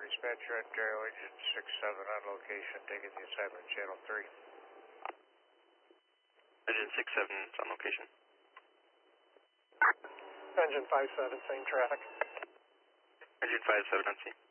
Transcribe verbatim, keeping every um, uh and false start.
Dispatcher Ontario Engine six seven on location, taking the assignment channel three. Engine six seven is on location. Engine five seven, same traffic. Engine five seven on scene.